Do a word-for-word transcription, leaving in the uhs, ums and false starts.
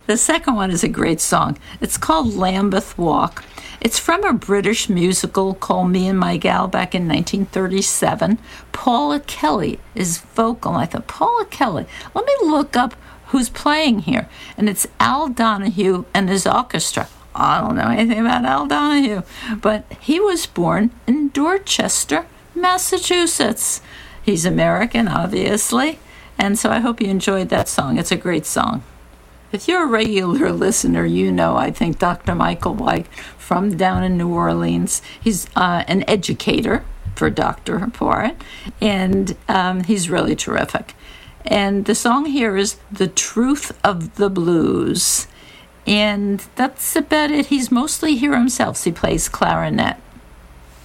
The second one is a great song. It's called Lambeth Walk. It's from a British musical called Me and My Gal back in nineteen thirty-seven. Paula Kelly is vocal. I thought, Paula Kelly, let me look up who's playing here. And it's Al Donahue and his orchestra. I don't know anything about Al Donahue, but he was born in Dorchester, Massachusetts. He's American, obviously, and so I hope you enjoyed that song. It's a great song. If you're a regular listener, you know I think Doctor Michael White from down in New Orleans. He's uh, an educator for Doctor Part, and um, he's really terrific. And the song here is The Truth of the Blues. And that's about it. He's mostly here himself. He plays clarinet.